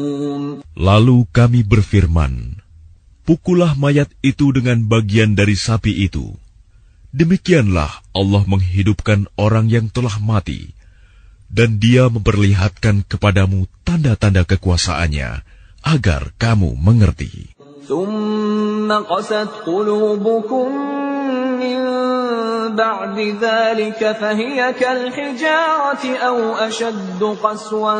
Lalu kami berfirman, pukullah mayat itu dengan bagian dari sapi itu. Demikianlah Allah menghidupkan orang yang telah mati, dan Dia memperlihatkan kepadamu tanda-tanda kekuasaannya, agar kamu mengerti. ثُمَّ قَسَتْ قُلُوبُكُم مِّن بَعْدِ ذَلِكَ فَهِيَ كَالْحِجَارَةِ أَوْ أَشَدُّ قَسْوَةً